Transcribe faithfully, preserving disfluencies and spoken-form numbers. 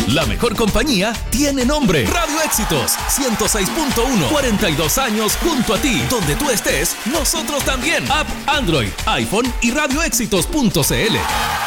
La mejor compañía tiene nombre. Radio Éxitos ciento seis punto uno. cuarenta y dos años junto a ti. Donde tú estés, nosotros también. App Android, iPhone y radioéxitos punto c l.